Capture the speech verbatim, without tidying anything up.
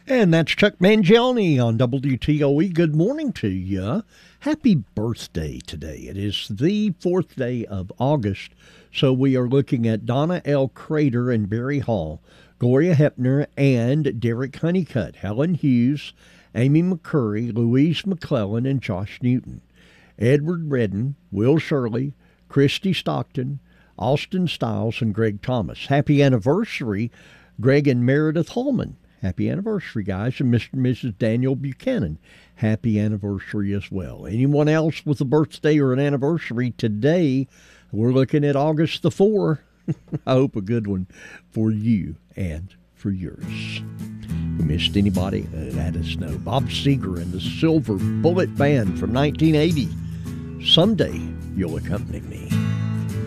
And that's Chuck Mangione on W T O E. Good morning to you. Happy birthday today. It is the fourth day of August, so we are looking at Donna L. Crater and Barry Hall, Gloria Hepner and Derek Honeycutt, Helen Hughes, Amy McCurry, Louise McClellan, and Josh Newton, Edward Redden, Will Shirley, Christy Stockton, Austin Stiles, and Greg Thomas. Happy anniversary, Greg and Meredith Holman. Happy anniversary, guys. And Mister and Missus Daniel Buchanan. Happy anniversary as well. Anyone else with a birthday or an anniversary today? We're looking at August the fourth. I hope a good one for you and for yours. You missed anybody? Let us know. Bob Seger and the Silver Bullet Band from nineteen eighty. Someday you'll accompany me.